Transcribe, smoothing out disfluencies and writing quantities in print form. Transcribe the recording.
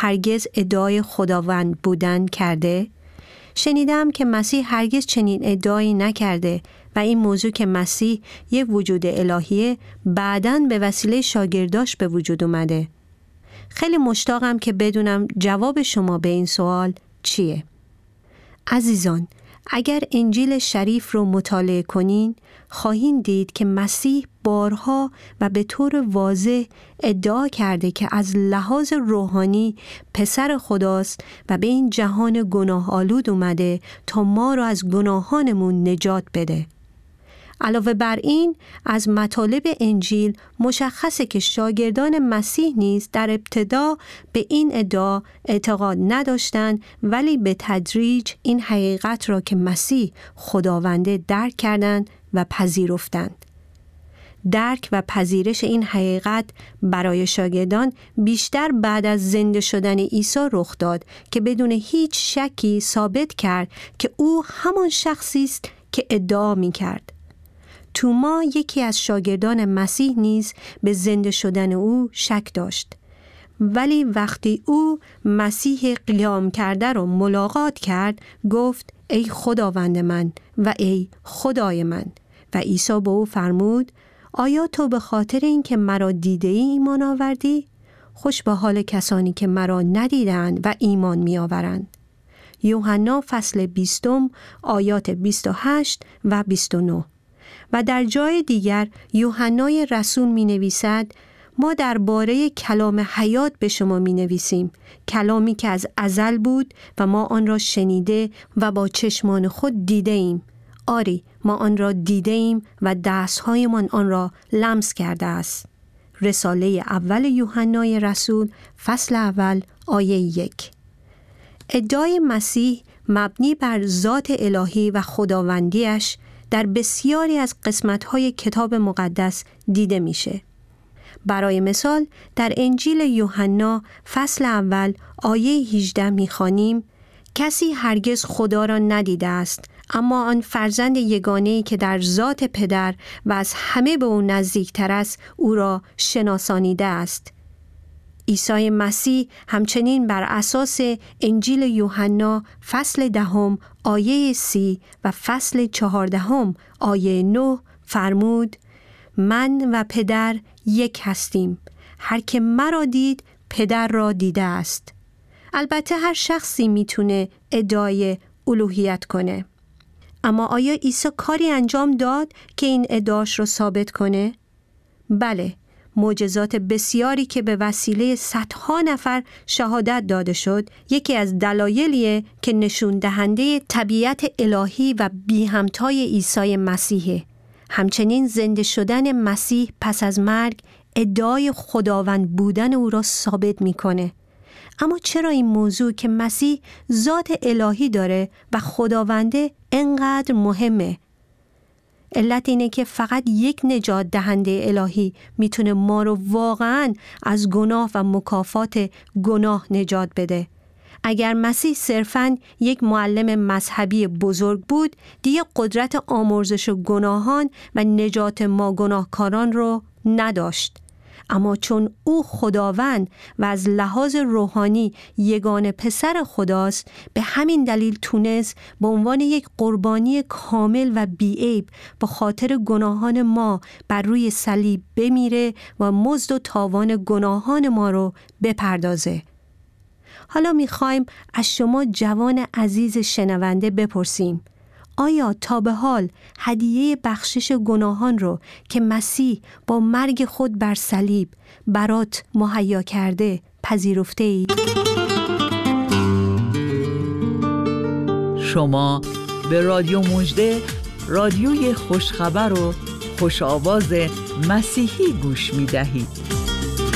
هرگز ادعای خداوند بودن کرده؟ شنیدم که مسیح هرگز چنین ادعایی نکرده و این موضوع که مسیح یک وجود الهیه بعداً به وسیله شاگرداش به وجود اومده. خیلی مشتاقم که بدونم جواب شما به این سوال چیه؟ عزیزان، اگر انجیل شریف رو مطالعه کنین خواهین دید که مسیح بارها و به طور واضح ادعا کرده که از لحاظ روحانی پسر خداست و به این جهان گناه آلود اومده تا ما رو از گناهانمون نجات بده. علاوه بر این از مطالب انجیل مشخصه که شاگردان مسیح نیز در ابتدا به این ادعا اعتقاد نداشتند، ولی به تدریج این حقیقت را که مسیح خداونده درک کردند و پذیرفتند. درک و پذیرش این حقیقت برای شاگردان بیشتر بعد از زنده شدن عیسی رخ داد که بدون هیچ شکی ثابت کرد که او همان شخصی است که ادعا می‌کرد. توما یکی از شاگردان مسیح نیز به زنده شدن او شک داشت، ولی وقتی او مسیح قیام کرده را ملاقات کرد گفت ای خداوند من و ای خدای من. و عیسی به او فرمود آیا تو به خاطر این که مرا دیده ای ایمان آوردی؟ خوش به حال کسانی که مرا ندیدند و ایمان می آورند. یوحنا فصل 20 آیات 28 و 29. و در جای دیگر یوحنای رسول می نویسد ما درباره کلام حیات به شما می نویسیم، کلامی که از ازل بود و ما آن را شنیده و با چشمان خود دیده ایم. آری ما آن را دیده ایم و دستهایمان آن را لمس کرده است. رساله اول یوحنای رسول فصل اول آیه 1. ادعای مسیح مبنی بر ذات الهی و خداوندیش در بسیاری از قسمت‌های کتاب مقدس دیده میشه. برای مثال در انجیل یوحنا فصل اول آیه 18 می‌خوانیم کسی هرگز خدا را ندیده است، اما آن فرزند یگانه‌ای که در ذات پدر و از همه به او نزدیکتر است او را شناسانیده است. عیسی مسیح همچنین بر اساس انجیل یوحنا فصل 10 آیه 30 و فصل 14 آیه 9 فرمود من و پدر یک هستیم، هر که مرا دید پدر را دیده است. البته هر شخصی میتونه ادعای الوهیت کنه، اما آیا عیسی کاری انجام داد که این ادعاش رو ثابت کنه؟ بله، معجزات بسیاری که به وسیله صدها نفر شهادت داده شد یکی از دلایلیه که نشون دهنده طبیعت الهی و بی همتای عیسی مسیحه. همچنین زنده شدن مسیح پس از مرگ ادعای خداوند بودن او را ثابت میکنه. اما چرا این موضوع که مسیح ذات الهی داره و خداونده انقدر مهمه؟ علت اینه که فقط یک نجات دهنده الهی میتونه ما رو واقعاً از گناه و مکافات گناه نجات بده. اگر مسیح صرفاً یک معلم مذهبی بزرگ بود، دیگه قدرت آمرزش گناهان و نجات ما گناهکاران رو نداشت. اما چون او خداوند و از لحاظ روحانی یگانه پسر خداست، به همین دلیل تونست به عنوان یک قربانی کامل و بی‌عیب به خاطر گناهان ما بر روی صلیب بمیره و مزد و تاوان گناهان ما رو بپردازه. حالا میخوایم از شما جوان عزیز شنونده بپرسیم آیا تا به حال هدیه بخشش گناهان رو که مسیح با مرگ خود بر صلیب برات مهیا کرده پذیرفته ای؟ شما به رادیو مژده، رادیوی خوشخبر و خوش آواز مسیحی گوش می دهید.